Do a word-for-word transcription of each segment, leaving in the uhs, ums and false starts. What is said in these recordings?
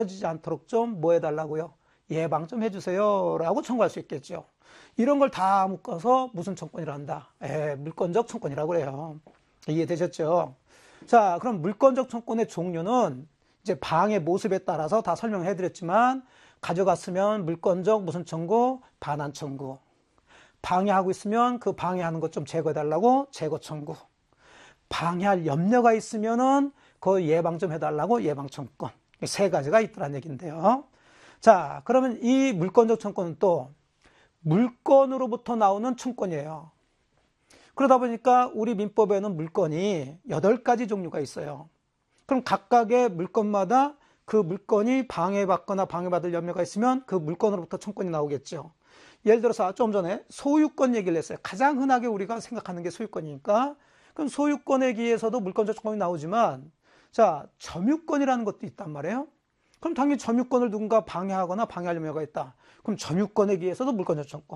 지지 않도록 좀 뭐 해달라고요? 예방 좀 해주세요 라고 청구할 수 있겠죠. 이런 걸 다 묶어서 무슨 청권이라 한다? 에, 물권적 청권이라고 그래요. 이해되셨죠? 자, 그럼 물권적 청권의 종류는 이제 방해 모습에 따라서 다 설명해 드렸지만, 가져갔으면 물권적 무슨 청구? 반환 청구. 방해하고 있으면 그 방해하는 것 좀 제거해달라고 제거 청구. 방해할 염려가 있으면은 그 예방 좀 해달라고 예방 청구권. 세 가지가 있더란 얘기인데요. 자, 그러면 이 물권적 청구는 또 물건으로부터 나오는 청구권이에요. 그러다 보니까 우리 민법에는 물건이 여덟 가지 종류가 있어요. 그럼 각각의 물건마다 그 물건이 방해받거나 방해받을 염려가 있으면 그 물건으로부터 청구권이 나오겠죠. 예를 들어서 좀 전에 소유권 얘기를 했어요. 가장 흔하게 우리가 생각하는 게 소유권이니까. 그럼 소유권에 기해서도 물권적 청구권이 나오지만, 자, 점유권이라는 것도 있단 말이에요. 그럼 당연히 점유권을 누군가 방해하거나 방해할 염려가 있다. 그럼 점유권에 기해서도 물권적 청구권.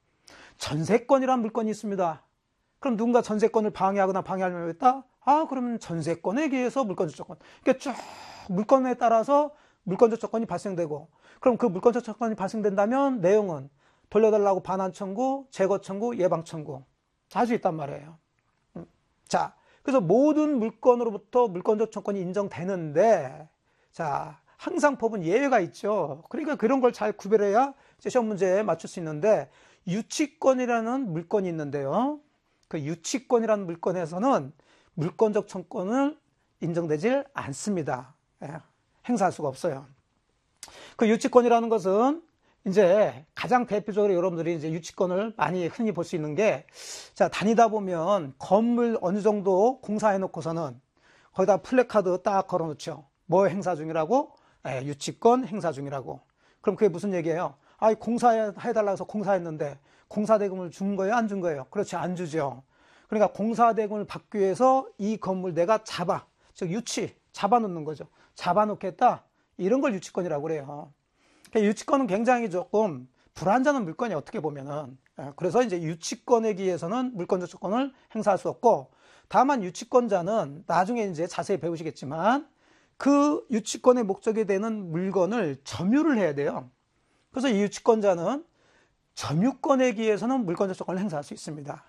전세권이라는 물건이 있습니다. 그럼 누군가 전세권을 방해하거나 방해할 염려가 있다? 아, 그러면 전세권에 기해서 물권적 청구권. 그러니까 쭉 물건에 따라서 물권적 청구권이 발생되고, 그럼 그 물권적 청구권이 발생된다면 내용은 돌려달라고 반환 청구, 제거 청구, 예방 청구 할 수 있단 말이에요. 자, 그래서 모든 물건으로부터 물권적 청구권이 인정되는데, 자, 항상 법은 예외가 있죠. 그러니까 그런 걸 잘 구별해야 시험 문제에 맞출 수 있는데, 유치권이라는 물건이 있는데요. 그 유치권이라는 물건에서는 물권적 청구권을 인정되질 않습니다. 예, 행사할 수가 없어요. 그 유치권이라는 것은 이제 가장 대표적으로 여러분들이 이제 유치권을 많이 흔히 볼 수 있는 게, 자, 다니다 보면 건물 어느 정도 공사해 놓고서는 거기다 플래카드 딱 걸어 놓죠. 뭐 행사 중이라고? 예, 유치권 행사 중이라고. 그럼 그게 무슨 얘기예요? 아, 공사해달라고 해서 공사했는데 공사대금을 준 거예요? 안 준 거예요? 그렇지, 안 주죠. 그러니까 공사대금을 받기 위해서 이 건물 내가 잡아, 즉 유치, 잡아놓는 거죠. 잡아놓겠다. 이런 걸 유치권이라고 그래요. 유치권은 굉장히 조금 불안전한 물건이 어떻게 보면은. 그래서 이제 유치권에 기해서는 물권적 청구권을 행사할 수 없고, 다만 유치권자는 나중에 이제 자세히 배우시겠지만 그 유치권의 목적이 되는 물건을 점유를 해야 돼요. 그래서 이 유치권자는 점유권에 기해서는 물권적 청구권을 행사할 수 있습니다.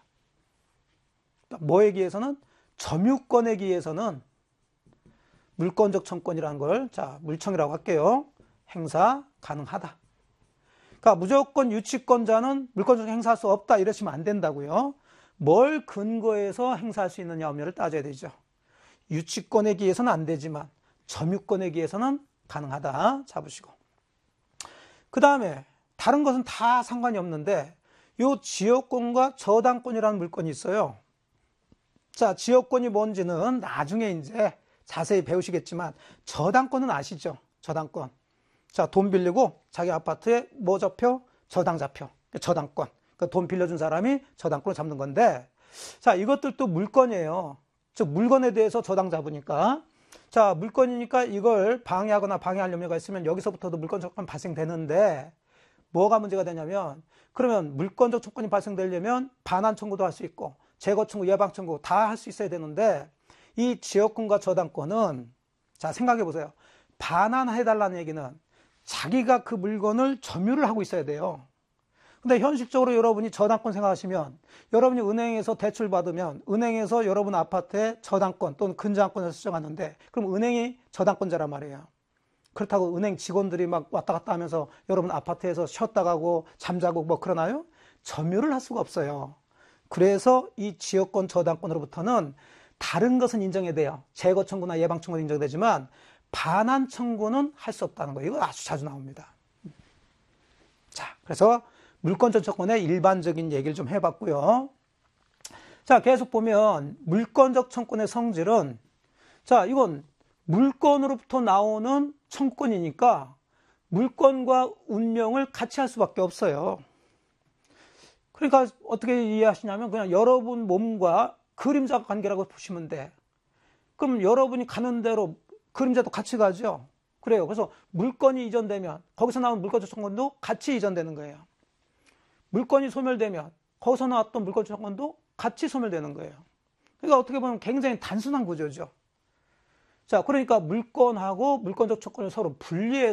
뭐에 기해서는? 점유권에 기해서는 물권적 청구권이라는 걸, 자, 물청이라고 할게요. 행사 가능하다. 그러니까 무조건 유치권자는 물권적 행사할 수 없다 이러시면 안 된다고요. 뭘 근거해서 행사할 수 있느냐 염려를 따져야 되죠. 유치권에 기해서는 안 되지만 점유권에 기해서는 가능하다 잡으시고, 그 다음에 다른 것은 다 상관이 없는데 요 지역권과 저당권이라는 물건이 있어요. 자, 지역권이 뭔지는 나중에 이제 자세히 배우시겠지만 저당권은 아시죠? 저당권. 자, 돈 빌리고 자기 아파트에 뭐 잡혀? 저당 잡혀. 저당권. 그러니까 돈 빌려준 사람이 저당권을 잡는 건데, 자, 이것들도 물건이에요. 즉, 물건에 대해서 저당 잡으니까. 자, 물건이니까 이걸 방해하거나 방해할 염려가 있으면 여기서부터도 물권적 청구권이 발생되는데, 뭐가 문제가 되냐면, 그러면 물권적 청구권이 발생되려면 반환 청구도 할 수 있고, 제거 청구, 예방 청구 다 할 수 있어야 되는데, 이 지역권과 저당권은, 자, 생각해 보세요. 반환해달라는 얘기는 자기가 그 물건을 점유를 하고 있어야 돼요. 근데 현실적으로 여러분이 저당권 생각하시면, 여러분이 은행에서 대출 받으면 은행에서 여러분 아파트에 저당권 또는 근저당권을 설정하는데, 그럼 은행이 저당권자란 말이에요. 그렇다고 은행 직원들이 막 왔다 갔다 하면서 여러분 아파트에서 쉬었다 가고 잠자고 뭐 그러나요? 점유를 할 수가 없어요. 그래서 이 지역권 저당권으로부터는 다른 것은 인정해야 돼요. 제거 청구나 예방 청구는 인정되지만 반환 청구는 할 수 없다는 거예요. 이거 아주 자주 나옵니다. 자, 그래서 물권적 청구권의 일반적인 얘기를 좀 해봤고요. 자, 계속 보면 물권적 청구권의 성질은, 자, 이건 물건으로부터 나오는 청구권이니까 물건과 운명을 같이 할 수밖에 없어요. 그러니까 어떻게 이해하시냐면 그냥 여러분 몸과 그림자 관계라고 보시면 돼. 그럼 여러분이 가는 대로 그림자도 같이 가죠. 그래요. 그래서 물건이 이전되면 거기서 나온 물권적 청구권도 같이 이전되는 거예요. 물건이 소멸되면 거기서 나왔던 물권적 청구권도 같이 소멸되는 거예요. 그러니까 어떻게 보면 굉장히 단순한 구조죠. 자, 그러니까 물건하고 물권적 청구권을 서로 분리해서